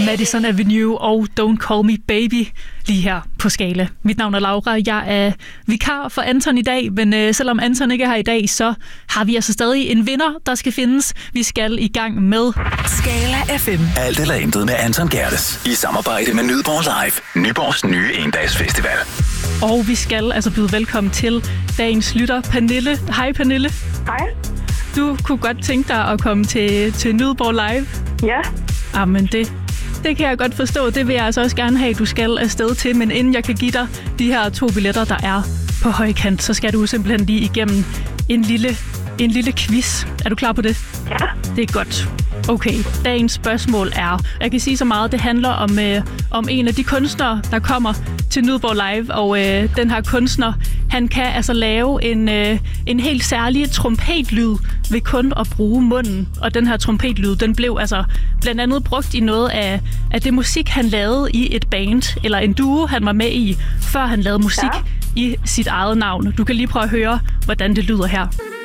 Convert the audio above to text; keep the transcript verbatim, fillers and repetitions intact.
Madison Avenue og Don't Call Me Baby lige her på Skala. Mit navn er Laura. Jeg er vikar for Anton i dag, men øh, selvom Anton ikke er her i dag, så har vi altså stadig en vinder, der skal findes. Vi skal i gang med Skala F M. Alt eller intet med Anton Gerdes i samarbejde med Nyborg Live, Nyborgs nye endagsfestival. Og vi skal altså byde velkommen til dagens lytter, Pernille. Hej Pernille. Hej. Du kunne godt tænke dig at komme til, til Nyborg Live? Ja. Jamen det, det kan jeg godt forstå. Det vil jeg altså også gerne have, du skal afsted til. Men inden jeg kan give dig de her to billetter, der er på højkant, så skal du simpelthen lige igennem en lille, en lille quiz. Er du klar på det? Ja. Det er godt. Okay, dagens spørgsmål er, jeg kan sige så meget, det handler om, øh, om en af de kunstnere, der kommer til Nyborg Live, og øh, den her kunstner, han kan altså lave en, øh, en helt særlig trompetlyd ved kun at bruge munden, og den her trompetlyd, den blev altså blandt andet brugt i noget af, af det musik, han lavede i et band, eller en duo, han var med i, før han lavede musik ja. i sit eget navn. Du kan lige prøve at høre, hvordan det lyder her.